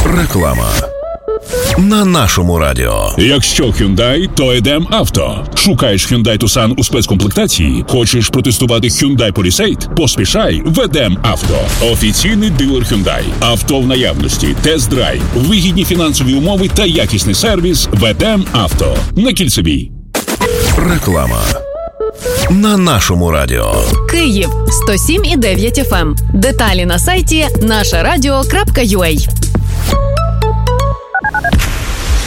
Реклама. На нашому радіо. Якщо Hyundai, то Едем Авто. Шукаєш Hyundai Tucson у спецкомплектації? Хочеш протестувати Hyundai Palisade? Поспішай в Едем Авто. Офіційний дилер Hyundai. Авто в наявності, тест-драйв, вигідні фінансові умови та якісний сервіс в Едем Авто. На Кільцевій. Реклама. На нашому радіо. Київ 107,9 FM. Деталі на сайті нашарадіо.ua.